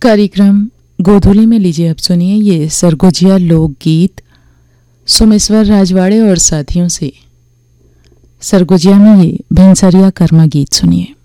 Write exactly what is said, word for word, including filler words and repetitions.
कार्यक्रम गोधूली में लीजिए अब सुनिए ये सरगुजिया लोकगीत सोमेश्वर राजवाड़े और साथियों से। सरगुजिया में ये भिनसरिया कर्मा गीत सुनिए।